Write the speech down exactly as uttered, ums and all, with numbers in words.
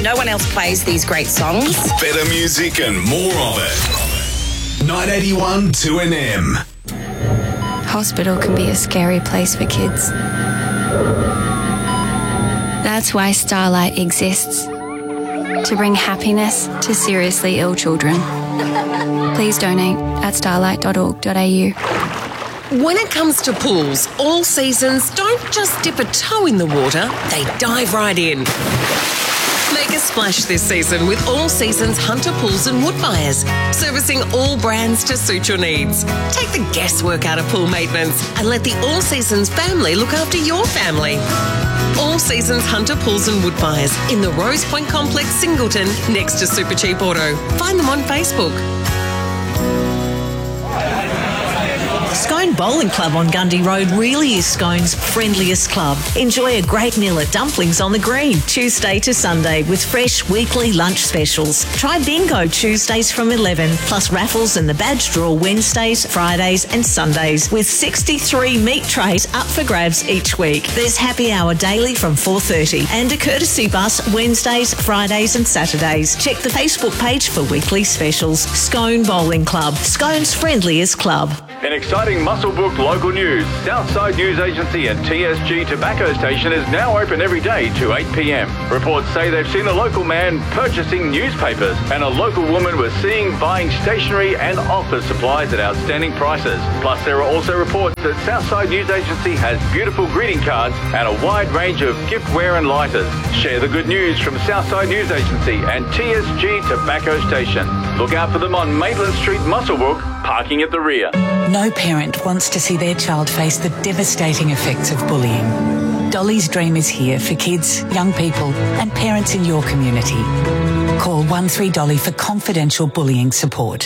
No one else plays these great songs. Better music and more of it. nine eighty-one two N M. Hospital can be a scary place for kids. That's why Starlight exists. To bring happiness to seriously ill children. Please donate at starlight dot org dot a u. When it comes to pools, All Seasons don't just dip a toe in the water, they dive right in. Make a splash this season with All Seasons Hunter Pools and Woodbuyers, servicing all brands to suit your needs. Take the guesswork out of pool maintenance and let the All Seasons family look after your family. All Seasons Hunter Pools and Woodbuyers in the Rose Point Complex, Singleton, next to Super Cheap Auto. Find them on Facebook. Scone Bowling Club on Gundy Road really is Scone's friendliest club. Enjoy a great meal at Dumplings on the Green, Tuesday to Sunday, with fresh weekly lunch specials. Try bingo Tuesdays from eleven, plus raffles and the badge draw Wednesdays, Fridays and Sundays, with sixty-three meat trays up for grabs each week. There's happy hour daily from four thirty and a courtesy bus Wednesdays, Fridays and Saturdays. Check the Facebook page for weekly specials. Scone Bowling Club, Scone's friendliest club. In exciting Muswellbrook local news, Southside News Agency and T S G Tobacco Station is now open every day to eight p m. Reports say they've seen a local man purchasing newspapers and a local woman was seen buying stationery and office supplies at outstanding prices. Plus, there are also reports that Southside News Agency has beautiful greeting cards and a wide range of giftware and lighters. Share the good news from Southside News Agency and T S G Tobacco Station. Look out for them on Maitland Street, Muswellbrook, parking at the rear. No parent wants to see their child face the devastating effects of bullying. Dolly's Dream is here for kids, young people and parents in your community. Call one three Dolly for confidential bullying support.